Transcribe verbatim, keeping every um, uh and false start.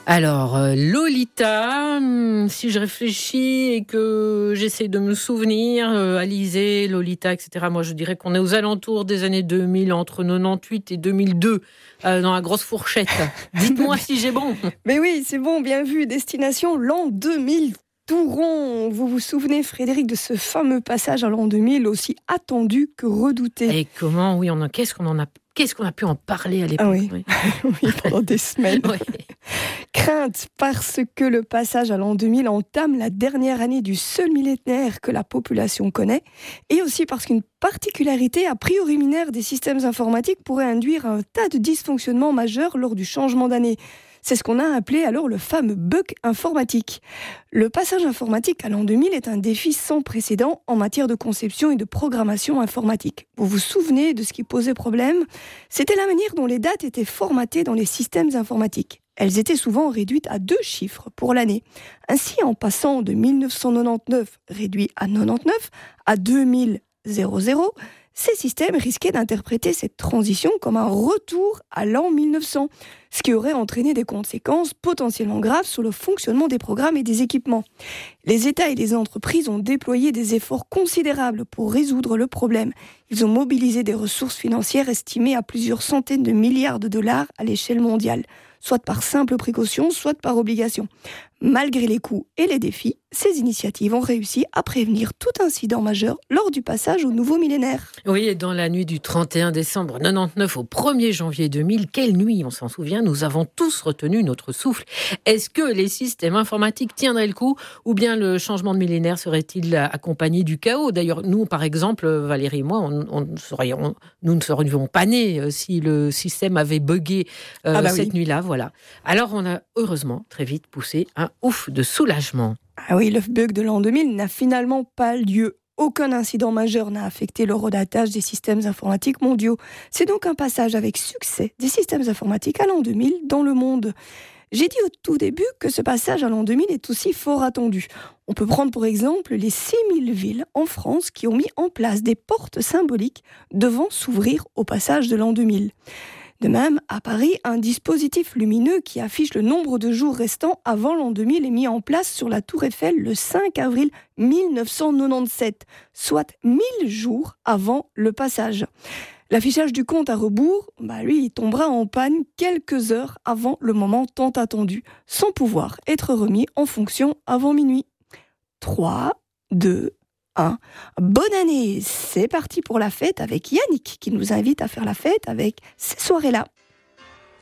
Alors, euh, Lolita, hum, si je réfléchis et que j'essaie de me souvenir, euh, Alizée, Lolita, et cetera, moi je dirais qu'on est aux alentours des années deux mille, entre quatre-vingt-dix-huit et deux mille deux, euh, dans la grosse fourchette. Dites-moi si j'ai bon. Mais oui, c'est bon, bien vu. Destination l'an deux mille. Tout rond. Vous vous souvenez, Frédéric, de ce fameux passage à l'an deux mille, aussi attendu que redouté. Et comment, oui, on a, qu'est-ce qu'on en a, qu'est-ce qu'on a pu en parler à l'époque. Ah oui, oui. oui pendant des semaines. Oui. Crainte parce que le passage à l'an deux mille entame la dernière année du seul millénaire que la population connaît, et aussi parce qu'une particularité a priori mineure des systèmes informatiques pourrait induire un tas de dysfonctionnements majeurs lors du changement d'année. C'est ce qu'on a appelé alors le fameux bug informatique. Le passage informatique à l'an deux mille est un défi sans précédent en matière de conception et de programmation informatique. Vous vous souvenez de ce qui posait problème ? C'était la manière dont les dates étaient formatées dans les systèmes informatiques. Elles étaient souvent réduites à deux chiffres pour l'année. Ainsi, en passant de mille neuf cent quatre-vingt-dix-neuf réduit à quatre-vingt-dix-neuf à deux mille, ces systèmes risquaient d'interpréter cette transition comme un retour à l'an mille neuf cents, ce qui aurait entraîné des conséquences potentiellement graves sur le fonctionnement des programmes et des équipements. Les États et les entreprises ont déployé des efforts considérables pour résoudre le problème. Ils ont mobilisé des ressources financières estimées à plusieurs centaines de milliards de dollars à l'échelle mondiale, soit par simple précaution, soit par obligation. Malgré les coûts et les défis, ces initiatives ont réussi à prévenir tout incident majeur lors du passage au nouveau millénaire. Oui, et dans la nuit du trente et un décembre quatre-vingt-dix-neuf au premier janvier deux mille, quelle nuit, on s'en souvient, nous avons tous retenu notre souffle. Est-ce que les systèmes informatiques tiendraient le coup, ou bien le changement de millénaire serait-il accompagné du chaos ? D'ailleurs, nous, par exemple, Valérie et moi, on, on serait, on, nous ne serions pas nés si le système avait bugué euh, ah bah cette oui. nuit-là. Voilà. Alors, on a heureusement très vite poussé un ouf de soulagement. Ah oui, le bug de l'an deux mille n'a finalement pas lieu. Aucun incident majeur n'a affecté le redatage des systèmes informatiques mondiaux. C'est donc un passage avec succès des systèmes informatiques à l'an deux mille dans le monde. J'ai dit au tout début que ce passage à l'an deux mille est aussi fort attendu. On peut prendre pour exemple les six mille villes en France qui ont mis en place des portes symboliques devant s'ouvrir au passage de l'an deux mille. De même, à Paris, un dispositif lumineux qui affiche le nombre de jours restants avant l'an deux mille est mis en place sur la Tour Eiffel le cinq avril mille neuf cent quatre-vingt-dix-sept, soit mille jours avant le passage. L'affichage du compte à rebours, bah lui, il tombera en panne quelques heures avant le moment tant attendu, sans pouvoir être remis en fonction avant minuit. trois, deux, un. Bonne année, c'est parti pour la fête avec Yannick qui nous invite à faire la fête avec ces soirées-là.